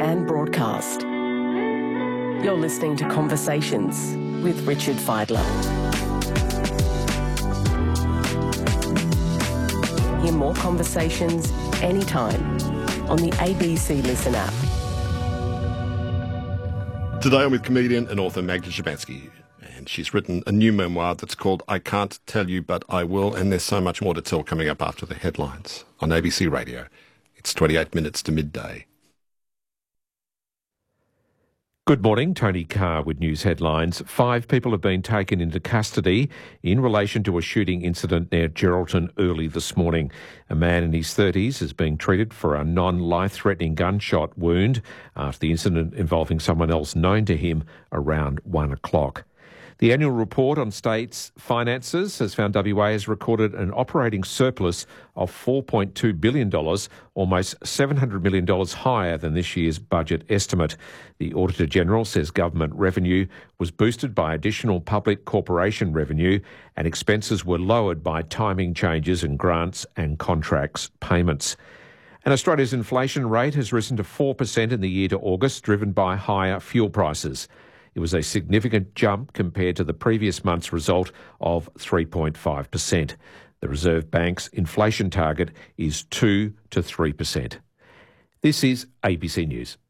and broadcast. You're listening to Conversations with Richard Fidler. Hear more conversations anytime on the ABC Listen app. Today I'm with comedian and author Magda Szubanski, and she's written a new memoir that's called I Can't Tell You But I Will, and there's so much more to tell coming up after the headlines on ABC Radio. It's 28 minutes to midday. Good morning, Tony Carr with news headlines. 5 people have been taken into custody in relation to a shooting incident near Geraldton early this morning. A man in his 30s is being treated for a non-life-threatening gunshot wound after the incident involving someone else known to him around 1 o'clock. The annual report on states' finances has found WA has recorded an operating surplus of $4.2 billion, almost $700 million higher than this year's budget estimate. The Auditor-General says government revenue was boosted by additional public corporation revenue and expenses were lowered by timing changes in grants and contracts payments. And Australia's inflation rate has risen to 4% in the year to August, driven by higher fuel prices. It was a significant jump compared to the previous month's result of 3.5%. The Reserve Bank's inflation target is 2 to 3%. This is ABC News.